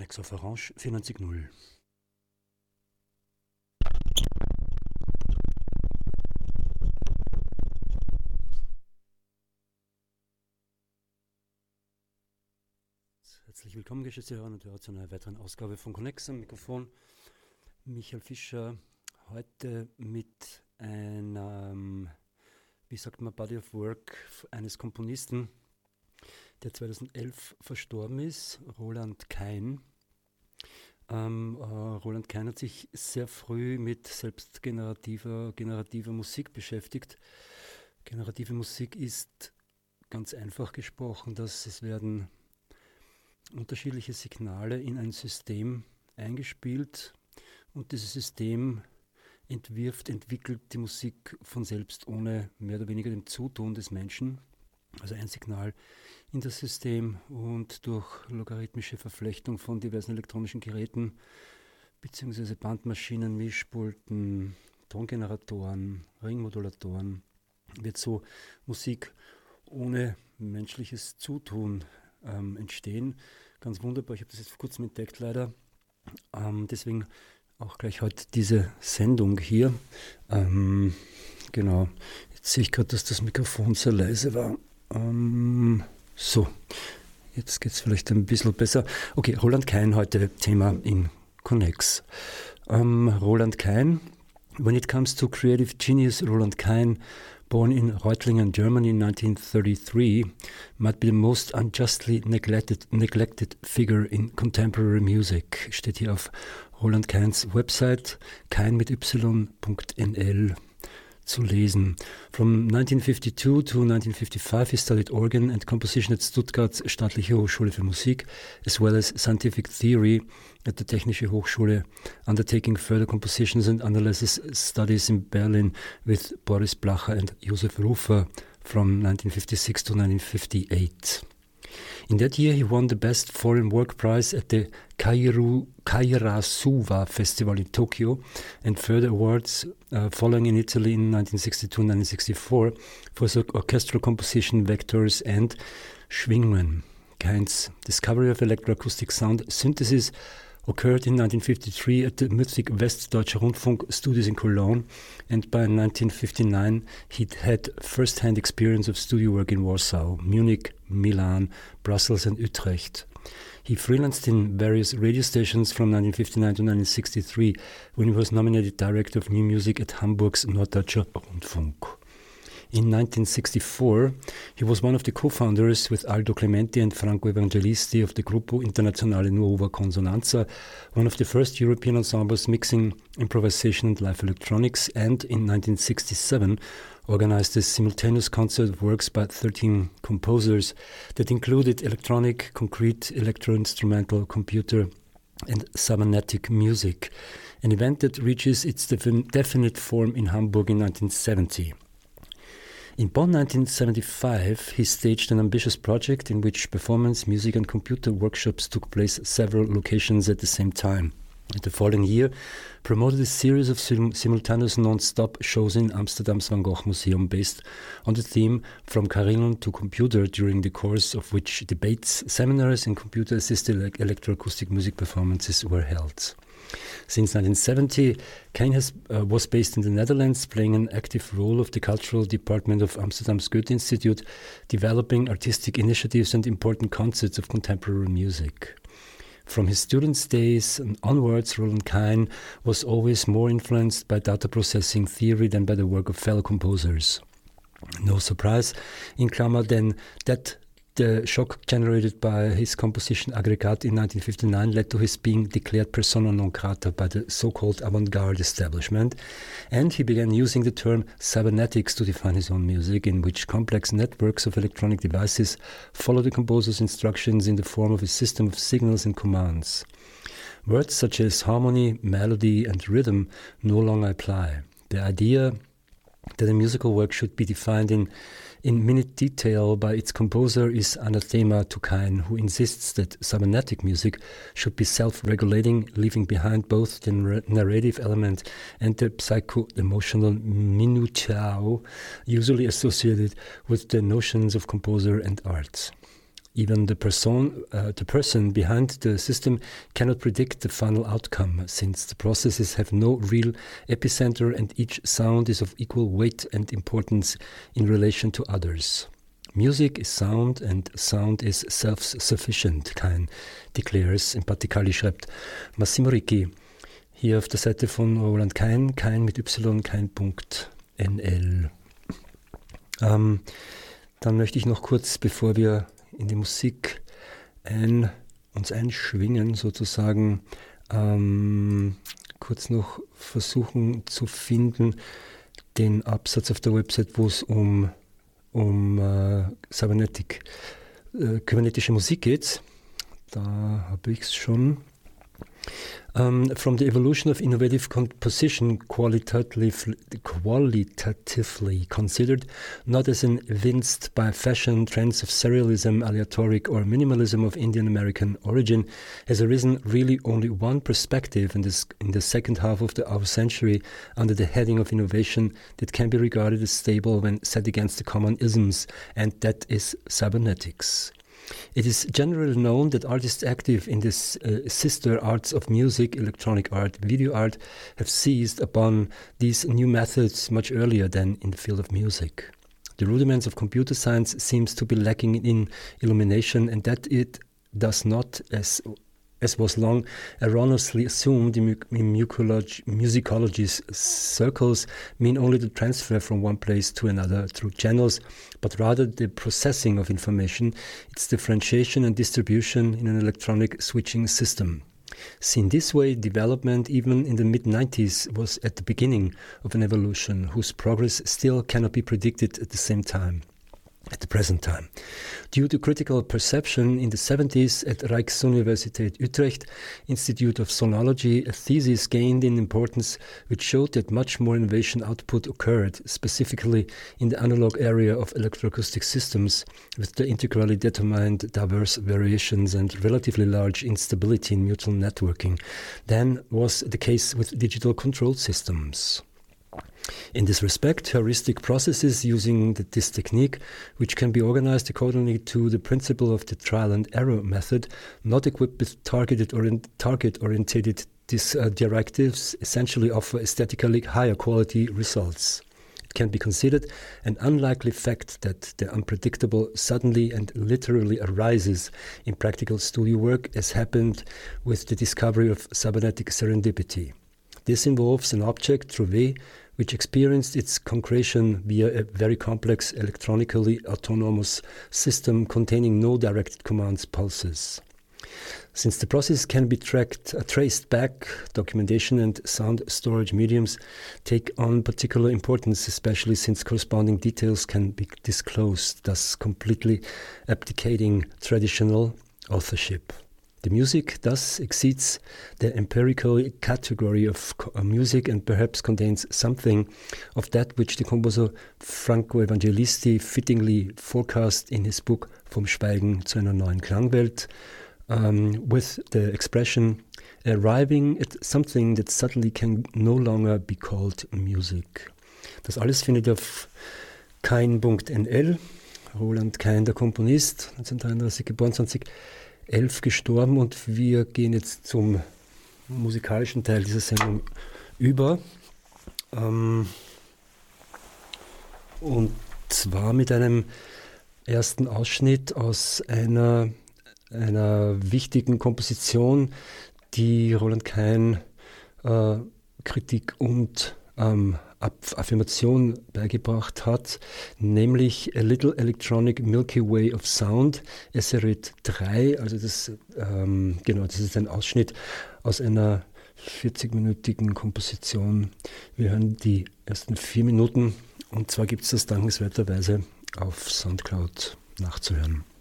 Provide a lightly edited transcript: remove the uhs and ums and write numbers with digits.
Connex auf Orange 94.0. Herzlich willkommen, geschätzte Hörerinnen und Hörer, zu einer weiteren Ausgabe von Connex. Am Mikrofon Michael Fischer, heute mit einem, Body of Work eines Komponisten, der 2011 verstorben ist, Roland Kein. Roland Kein hat sich sehr früh mit selbst generativer Musik beschäftigt. Generative Musik ist ganz einfach gesprochen, dass es werden unterschiedliche Signale in ein System eingespielt und dieses System entwickelt die Musik von selbst ohne mehr oder weniger dem Zutun des Menschen. Also ein Signal in das System und durch logarithmische Verflechtung von diversen elektronischen Geräten bzw. Bandmaschinen, Mischpulten, Tongeneratoren, Ringmodulatoren wird so Musik ohne menschliches Zutun entstehen. Ganz wunderbar, ich habe das jetzt vor kurzem entdeckt leider. Deswegen auch gleich heute diese Sendung hier. Genau, jetzt sehe ich gerade, dass das Mikrofon sehr leise war. So, jetzt geht es vielleicht ein bisschen besser. Okay, Roland Kein heute Thema in Connex. Roland Kein, when it comes to creative genius, Roland Kein, born in Reutlingen, Germany in 1933, might be the most unjustly neglected figure in contemporary music. Steht hier auf Roland Keins Website, kein mit y.nl zu lesen. From 1952 to 1955 he studied organ and composition at Stuttgart's Staatliche Hochschule für Musik, as well as scientific theory at the Technische Hochschule, undertaking further compositions and analysis studies in Berlin with Boris Blacher and Josef Rufer from 1956 to 1958. In that year he won the Best Foreign Work Prize at the Kairasuwa Festival in Tokyo and further awards following in Italy in 1962-1964 for his orchestral composition Vectors and Schwingungen. Kein's discovery of electroacoustic sound synthesis occurred in 1953 at the Mythic Westdeutscher Rundfunk studios in Cologne, and by 1959 he'd had first-hand experience of studio work in Warsaw, Munich, Milan, Brussels and Utrecht. He freelanced in various radio stations from 1959 to 1963, when he was nominated Director of New Music at Hamburg's Norddeutscher Rundfunk. In 1964, he was one of the co-founders with Aldo Clementi and Franco Evangelisti of the Gruppo Internazionale Nuova Consonanza, one of the first European ensembles mixing improvisation and live electronics, and in 1967 organized a simultaneous concert of works by 13 composers that included electronic, concrete, electro-instrumental, computer and cybernetic music, an event that reaches its definite form in Hamburg in 1970. In Bonn 1975, he staged an ambitious project in which performance, music and computer workshops took place at several locations at the same time. And the following year, promoted a series of simultaneous non-stop shows in Amsterdam's Van Gogh Museum based on the theme From Carillon to Computer, during the course of which debates, seminars and computer-assisted electroacoustic music performances were held. Since 1970, Kein was based in the Netherlands, playing an active role of the cultural department of Amsterdam's Goethe Institute, developing artistic initiatives and important concerts of contemporary music. From his students' days onwards, Roland Kein was always more influenced by data processing theory than by the work of fellow composers. No surprise, in Klammer, then, that the shock generated by his composition Aggregat in 1959 led to his being declared persona non grata by the so-called avant-garde establishment, and he began using the term cybernetics to define his own music, in which complex networks of electronic devices follow the composer's instructions in the form of a system of signals and commands. Words such as harmony, melody and rhythm no longer apply. The idea that a musical work should be defined in minute detail by its composer is anathema to Kein, who insists that cybernetic music should be self-regulating, leaving behind both the narrative element and the psycho-emotional minutiae usually associated with the notions of composer and art. Even the person behind the system cannot predict the final outcome, since the processes have no real epicenter and each sound is of equal weight and importance in relation to others. Music is sound and sound is self-sufficient, Kain declares. Im Patikali schreibt Massimo Ricci, hier auf der Seite von Roland Kain, Kain mit Y, Kain.nl. Dann möchte ich noch kurz, bevor wir in die Musik uns einschwingen, sozusagen, kurz noch versuchen zu finden, den Absatz auf der Website, wo es um kybernetische Musik geht. Da habe ich es schon. From the evolution of innovative composition qualitatively considered, not as evinced by fashion trends of serialism, aleatoric or minimalism of Indian American origin, has arisen really only one perspective in the second half of our century under the heading of innovation that can be regarded as stable when set against the common isms, and that is cybernetics. It is generally known that artists active in this sister arts of music, electronic art, video art, have seized upon these new methods much earlier than in the field of music. The rudiments of computer science seems to be lacking in illumination, and that it does not, as was long erroneously assumed in musicology's circles, mean only the transfer from one place to another through channels, but rather the processing of information, its differentiation and distribution in an electronic switching system. Seen this way, development, even in the mid-90s, was at the beginning of an evolution whose progress still cannot be predicted at the present time. Due to critical perception, in the 70s at Rijksuniversiteit Utrecht Institute of Sonology, a thesis gained in importance which showed that much more innovation output occurred, specifically in the analog area of electroacoustic systems, with the integrally determined diverse variations and relatively large instability in mutual networking, than was the case with digital control systems. In this respect, heuristic processes using this technique, which can be organized accordingly to the principle of the trial and error method, not equipped with target-oriented directives, essentially offer aesthetically higher quality results. It can be considered an unlikely fact that the unpredictable suddenly and literally arises in practical studio work, as happened with the discovery of cybernetic serendipity. This involves an object, Trouvé, which experienced its concretion via a very complex electronically autonomous system containing no directed commands pulses. Since the process can be traced back, documentation and sound storage mediums take on particular importance, especially since corresponding details can be disclosed, thus completely abdicating traditional authorship. The music thus exceeds the empirical category of music and perhaps contains something of that which the composer Franco Evangelisti fittingly forecast in his book Vom Schweigen zu einer neuen Klangwelt, with the expression arriving at something that suddenly can no longer be called music. Das alles findet ihr auf kain.nl. Roland Kain, der Komponist, 1933 geboren, 2011 gestorben, und wir gehen jetzt zum musikalischen Teil dieser Sendung über. Und zwar mit einem ersten Ausschnitt aus einer wichtigen Komposition, die Roland Kain Kritik und Affirmation beigebracht hat, nämlich A Little Electronic Milky Way of Sound, SRED 3, also das ist ein Ausschnitt aus einer 40-minütigen Komposition. Wir hören die ersten 4 Minuten, und zwar gibt es das dankenswerterweise auf Soundcloud nachzuhören.